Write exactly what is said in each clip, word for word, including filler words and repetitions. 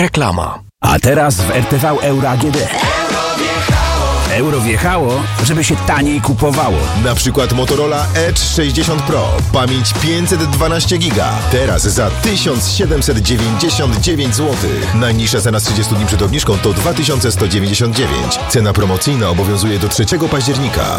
Reklama. A teraz w R T V Euro A G D. Euro wjechało, żeby się taniej kupowało. Na przykład Motorola Edge sześćdziesiąt Pro. Pamięć pięćset dwanaście giga. Teraz za tysiąc siedemset dziewięćdziesiąt dziewięć złotych. Najniższa cena z trzydziestu dni przed obniżką to dwa tysiące sto dziewięćdziesiąt dziewięć. Cena promocyjna obowiązuje do trzeciego października.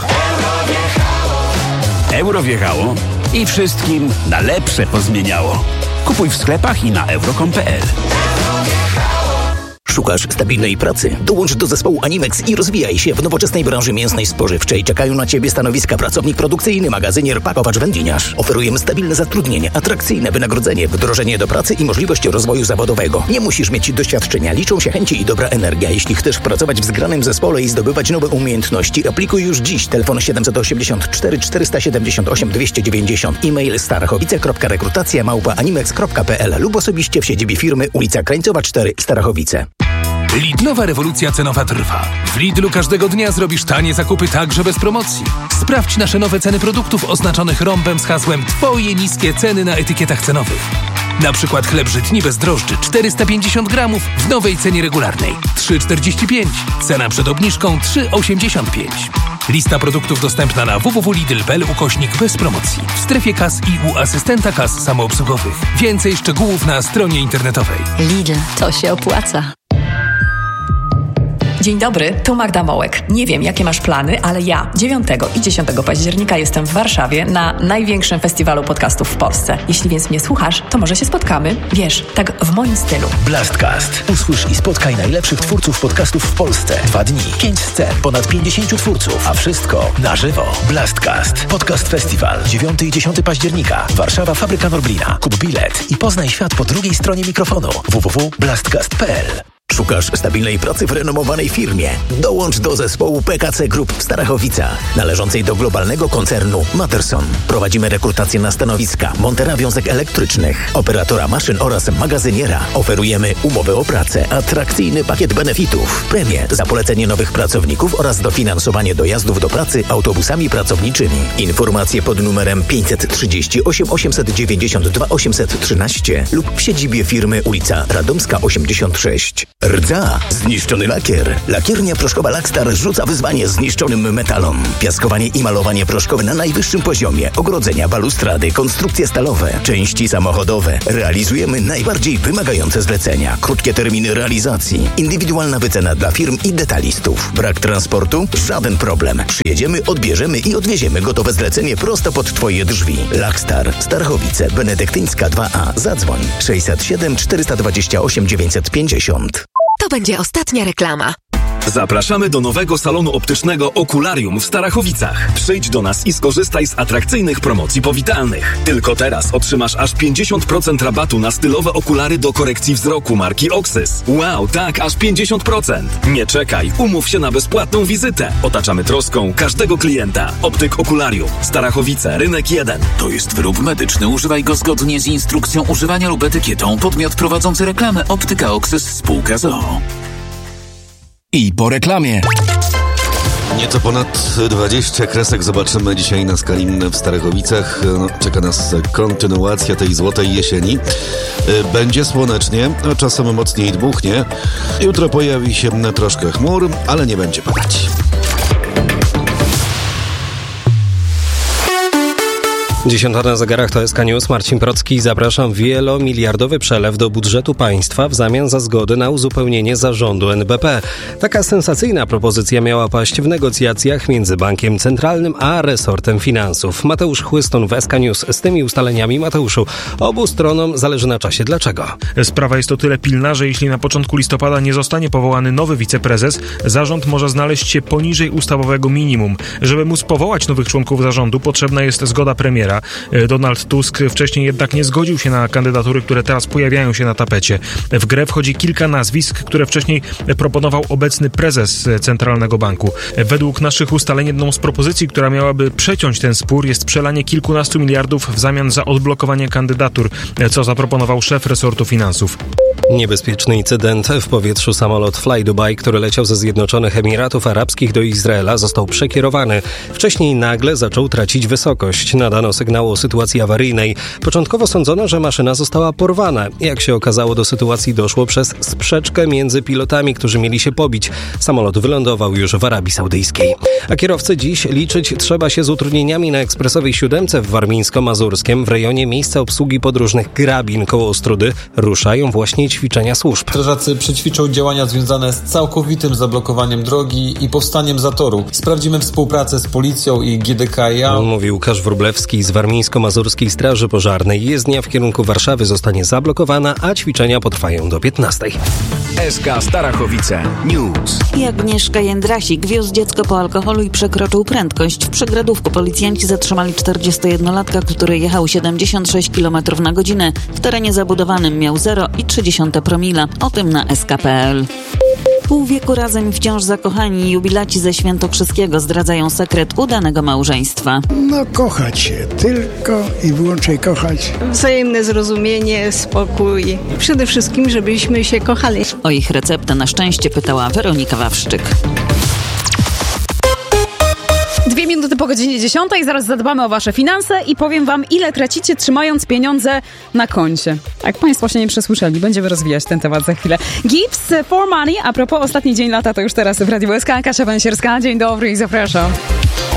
Euro wjechało i wszystkim na lepsze pozmieniało. Kupuj w sklepach i na euro kropka com kropka p l. Szukasz stabilnej pracy? Dołącz do zespołu Animex i rozwijaj się w nowoczesnej branży mięsnej spożywczej. Czekają na Ciebie stanowiska pracownik produkcyjny, magazynier, pakowacz, wędliniarz. Oferujemy stabilne zatrudnienie, atrakcyjne wynagrodzenie, wdrożenie do pracy i możliwość rozwoju zawodowego. Nie musisz mieć doświadczenia, liczą się chęci i dobra energia. Jeśli chcesz pracować w zgranym zespole i zdobywać nowe umiejętności, aplikuj już dziś. Telefon siedem osiem cztery cztery siedem osiem dwieście dziewięćdziesiąt. E-mail starachowice kropka rekrutacja małpa animex kropka p l lub osobiście w siedzibie firmy ulica Krańcowa cztery, Starachowice. Lidlowa rewolucja cenowa trwa. W Lidlu każdego dnia zrobisz tanie zakupy także bez promocji. Sprawdź nasze nowe ceny produktów oznaczonych rąbem z hasłem Twoje niskie ceny na etykietach cenowych. Na przykład chleb żytni bez drożdży czterysta pięćdziesiąt gramów w nowej cenie regularnej trzy czterdzieści pięć. Cena przed obniżką trzy osiemdziesiąt pięć. Lista produktów dostępna na w w w kropka lidl kropka p l ukośnik bez promocji. W strefie kas i u asystenta kas samoobsługowych. Więcej szczegółów na stronie internetowej. Lidl, to się opłaca. Dzień dobry, tu Magda Mołek. Nie wiem, jakie masz plany, ale ja dziewiątego i dziesiątego października jestem w Warszawie na największym festiwalu podcastów w Polsce. Jeśli więc mnie słuchasz, to może się spotkamy. Wiesz, tak w moim stylu. Blastcast. Usłysz i spotkaj najlepszych twórców podcastów w Polsce. Dwa dni, pięć scen, ponad pięćdziesięciu twórców, a wszystko na żywo. Blastcast. Podcast Festiwal. dziewiątego i dziesiątego października. Warszawa, Fabryka Norblina. Kup bilet i poznaj świat po drugiej stronie mikrofonu. w w w kropka blastcast kropka p l. Szukasz stabilnej pracy w renomowanej firmie? Dołącz do zespołu P K C Group w Starachowicach, należącej do globalnego koncernu Matterson. Prowadzimy rekrutację na stanowiska montera wiązek elektrycznych, operatora maszyn oraz magazyniera. Oferujemy umowę o pracę, atrakcyjny pakiet benefitów, premie za polecenie nowych pracowników oraz dofinansowanie dojazdów do pracy autobusami pracowniczymi. Informacje pod numerem pięćset trzydzieści osiem osiemset dziewięćdziesiąt dwa osiemset trzynaście lub w siedzibie firmy ulica Radomska osiemdziesiąt sześć. Rdza. Zniszczony lakier. Lakiernia proszkowa Lakstar rzuca wyzwanie zniszczonym metalom. Piaskowanie i malowanie proszkowe na najwyższym poziomie. Ogrodzenia, balustrady, konstrukcje stalowe, części samochodowe. Realizujemy najbardziej wymagające zlecenia. Krótkie terminy realizacji. Indywidualna wycena dla firm i detalistów. Brak transportu? Żaden problem. Przyjedziemy, odbierzemy i odwieziemy gotowe zlecenie prosto pod Twoje drzwi. Lakstar. Starachowice. Benedyktyńska dwa A. Zadzwoń. sześćset siedem czterysta dwadzieścia osiem dziewięćset pięćdziesiąt. To będzie ostatnia reklama. Zapraszamy do nowego salonu optycznego Okularium w Starachowicach. Przyjdź do nas i skorzystaj z atrakcyjnych promocji powitalnych. Tylko teraz otrzymasz aż pięćdziesiąt procent rabatu na stylowe okulary do korekcji wzroku marki Oxys. Wow, tak, aż pięćdziesiąt procent. Nie czekaj, umów się na bezpłatną wizytę. Otaczamy troską każdego klienta. Optyk Okularium. Starachowice, rynek jeden. To jest wyrób medyczny. Używaj go zgodnie z instrukcją używania lub etykietą. Podmiot prowadzący reklamę Optyka Oxys spółka z o o. I po reklamie. Nieco ponad dwadzieścia kresek zobaczymy dzisiaj na skali w Starachowicach. No, czeka nas kontynuacja tej złotej jesieni. Będzie słonecznie, a czasem mocniej dmuchnie. Jutro pojawi się troszkę chmur, ale nie będzie padać. Dziesiąta na zegarach to S K News. Marcin Procki. Zapraszam. Wielomiliardowy przelew do budżetu państwa w zamian za zgodę na uzupełnienie zarządu N B P. Taka sensacyjna propozycja miała paść w negocjacjach między Bankiem Centralnym a resortem finansów. Mateusz Chłystun w S K News. Z tymi ustaleniami, Mateuszu, obu stronom zależy na czasie. Dlaczego? Sprawa jest o tyle pilna, że jeśli na początku listopada nie zostanie powołany nowy wiceprezes, zarząd może znaleźć się poniżej ustawowego minimum. Żeby móc powołać nowych członków zarządu, potrzebna jest zgoda premiera. Donald Tusk wcześniej jednak nie zgodził się na kandydatury, które teraz pojawiają się na tapecie. W grę wchodzi kilka nazwisk, które wcześniej proponował obecny prezes Centralnego Banku. Według naszych ustaleń jedną z propozycji, która miałaby przeciąć ten spór, jest przelanie kilkunastu miliardów w zamian za odblokowanie kandydatur, co zaproponował szef resortu finansów. Niebezpieczny incydent. W powietrzu samolot Fly Dubai, który leciał ze Zjednoczonych Emiratów Arabskich do Izraela, został przekierowany. Wcześniej nagle zaczął tracić wysokość. Nadano sygnał o sytuacji awaryjnej. Początkowo sądzono, że maszyna została porwana. Jak się okazało, do sytuacji doszło przez sprzeczkę między pilotami, którzy mieli się pobić. Samolot wylądował już w Arabii Saudyjskiej. A kierowcy dziś liczyć trzeba się z utrudnieniami na ekspresowej siódemce w Warmińsko-Mazurskiem. W rejonie miejsca obsługi podróżnych Grabin koło Ostródy ruszają właśnie ćwiczenia służb. Strażacy przećwiczą działania związane z całkowitym zablokowaniem drogi i powstaniem zatoru. Sprawdzimy współpracę z policją i G D K i A. Mówi Łukasz Wróblewski z Warmińsko-Mazurskiej Straży Pożarnej. Jezdnia w kierunku Warszawy zostanie zablokowana, a ćwiczenia potrwają do piętnastej. S K Starachowice News. I Agnieszka Jędrasik wiózł dziecko po alkoholu i przekroczył prędkość. W Przegradówku policjanci zatrzymali czterdziestojednolatka, który jechał siedemdziesiąt sześć kilometrów na godzinę. W terenie zabudowanym miał zero i trzy dziesiąte promila. O tym na S K kropka P L. Pół wieku razem i wciąż zakochani jubilaci ze Świętokrzyskiego zdradzają sekret udanego małżeństwa. No kochać się, tylko i wyłącznie kochać. Wzajemne zrozumienie, spokój. Przede wszystkim, żebyśmy się kochali. O ich receptę na szczęście pytała Weronika Wawrzyk. Dwie minuty po godzinie dziesiątej, zaraz zadbamy o wasze finanse i powiem wam, ile tracicie trzymając pieniądze na koncie. Jak państwo się nie przesłyszeli, będziemy rozwijać ten temat za chwilę. Gifts for money. A propos, ostatni dzień lata to już teraz w Radiu S K. Kasia Węsierska, dzień dobry i zapraszam.